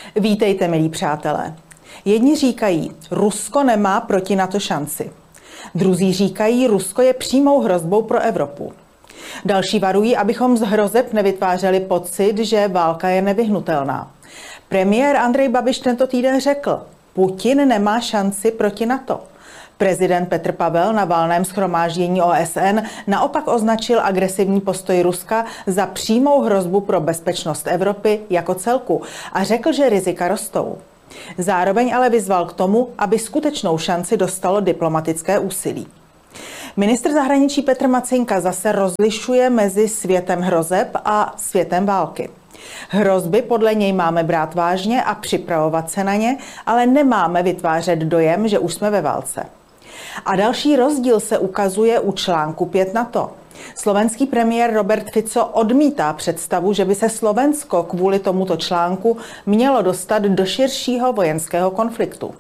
Vítejte, milí přátelé. Jedni říkají, Rusko nemá proti NATO šanci. Druzí říkají, Rusko je přímou hrozbou pro Evropu. Další varují, abychom z hrozeb nevytvářeli pocit, že válka je nevyhnutelná. Premiér Andrej Babiš tento týden řekl, Putin nemá šanci proti NATO. Prezident Petr Pavel na valném shromáždění OSN naopak označil agresivní postoj Ruska za přímou hrozbu pro bezpečnost Evropy jako celku a řekl, že rizika rostou. Zároveň ale vyzval k tomu, aby skutečnou šanci dostalo diplomatické úsilí. Ministr zahraničí Petr Macinka zase rozlišuje mezi světem hrozeb a světem války. Hrozby podle něj máme brát vážně a připravovat se na ně, ale nemáme vytvářet dojem, že už jsme ve válce. A další rozdíl se ukazuje u článku 5 NATO. Slovenský premiér Robert Fico odmítá představu, že by se Slovensko kvůli tomuto článku mělo dostat do širšího vojenského konfliktu.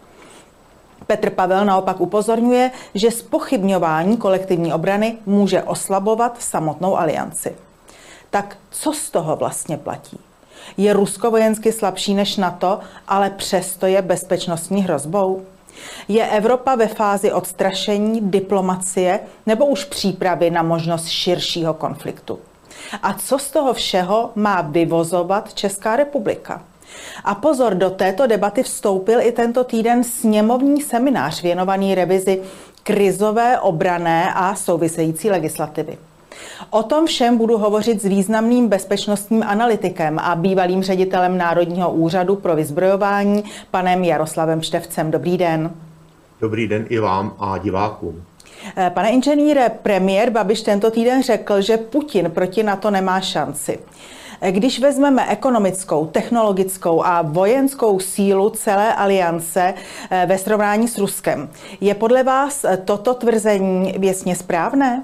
Petr Pavel naopak upozorňuje, že zpochybňování kolektivní obrany může oslabovat samotnou alianci. Tak co z toho vlastně platí? Je Rusko vojensky slabší než NATO, ale přesto je bezpečnostní hrozbou? Je Evropa ve fázi odstrašení, diplomacie nebo už přípravy na možnost širšího konfliktu? A co z toho všeho má vyvozovat Česká republika? A pozor, do této debaty vstoupil i tento týden sněmovní seminář věnovaný revizi krizové, obranné a související legislativy. O tom všem budu hovořit s významným bezpečnostním analytikem a bývalým ředitelem Národního úřadu pro vyzbrojování, panem Jaroslavem Štefcem. Dobrý den. Dobrý den i vám a divákům. Pane inženýre, premiér Babiš tento týden řekl, že Putin proti NATO nemá šanci. Když vezmeme ekonomickou, technologickou a vojenskou sílu celé aliance ve srovnání s Ruskem, je podle vás toto tvrzení věcně správné?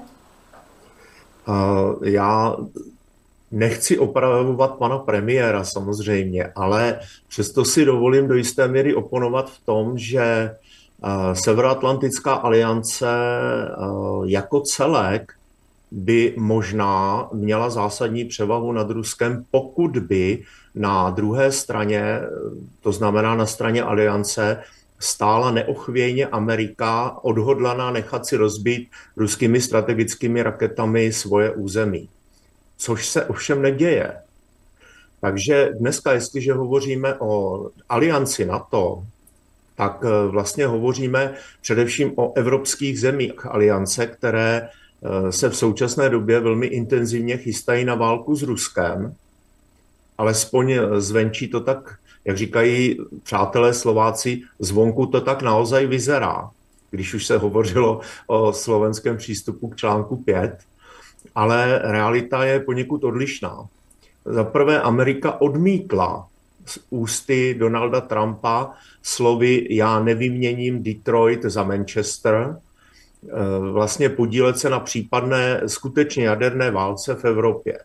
Já nechci opravovat pana premiéra samozřejmě, ale přesto si dovolím do jisté míry oponovat v tom, že Severoatlantická aliance jako celek by možná měla zásadní převahu nad Ruskem, pokud by na druhé straně, to znamená na straně aliance, stála neochvějně Amerika odhodlaná nechat si rozbít ruskými strategickými raketami svoje území. Což se ovšem neděje. Takže dneska, jestliže hovoříme o alianci NATO, tak vlastně hovoříme především o evropských zemích aliance, které se v současné době velmi intenzivně chystají na válku s Ruskem. Alespoň zvenčí to tak, jak říkají přátelé Slováci, zvonku to tak naozaj vyzerá, když už se hovořilo o slovenském přístupu k článku 5, ale realita je poněkud odlišná. Za prvé Amerika odmítla z ústy Donalda Trumpa slovy já nevyměním Detroit za Manchester, vlastně podílet se na případné skutečně jaderné válce v Evropě.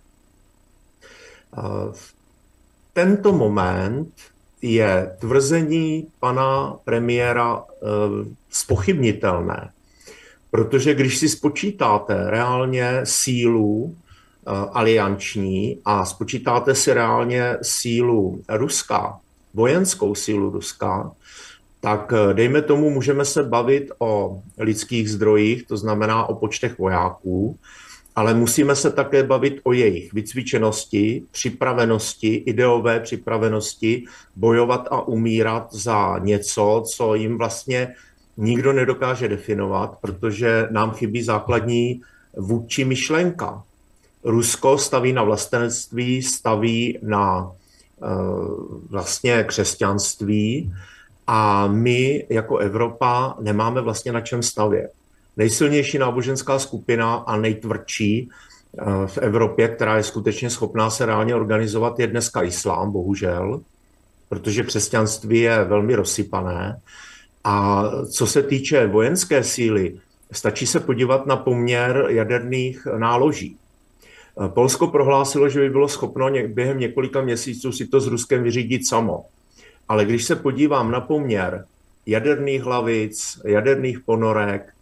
V tento moment je tvrzení pana premiéra zpochybnitelné, protože když si spočítáte reálně sílu alianční a spočítáte si reálně sílu Ruska, vojenskou sílu Ruska, tak dejme tomu, můžeme se bavit o lidských zdrojích, to znamená o počtech vojáků, ale musíme se také bavit o jejich vycvičenosti, připravenosti, ideové připravenosti bojovat a umírat za něco, co jim vlastně nikdo nedokáže definovat, protože nám chybí základní vůdčí myšlenka. Rusko staví na vlastenectví, staví na vlastně křesťanství a my jako Evropa nemáme vlastně na čem stavět. Nejsilnější náboženská skupina a nejtvrdší v Evropě, která je skutečně schopná se reálně organizovat, je dneska islám, bohužel, protože křesťanství je velmi rozsypané. A co se týče vojenské síly, stačí se podívat na poměr jaderných náloží. Polsko prohlásilo, že by bylo schopno během několika měsíců si to s Ruskem vyřídit samo. Ale když se podívám na poměr jaderných hlavic, jaderných ponorek,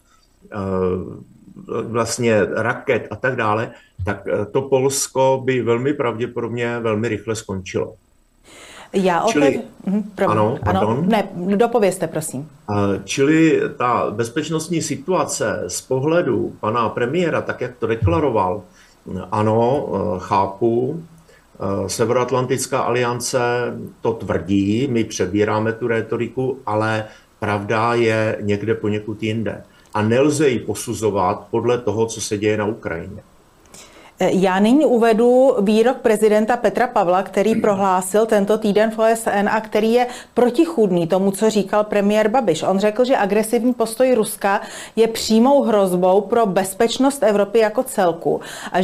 vlastně raket a tak dále, tak to Polsko by velmi pravděpodobně velmi rychle skončilo. Dopovězte, prosím. Čili ta bezpečnostní situace z pohledu pana premiéra, tak jak to deklaroval, ano, chápu, Severoatlantická aliance to tvrdí, my přebíráme tu rétoriku, ale pravda je někde poněkud jinde. A nelze ji posuzovat podle toho, co se děje na Ukrajině. Já nyní uvedu výrok prezidenta Petra Pavla, který prohlásil tento týden v OSN a který je protichůdný tomu, co říkal premiér Babiš. On řekl, že agresivní postoj Ruska je přímou hrozbou pro bezpečnost Evropy jako celku a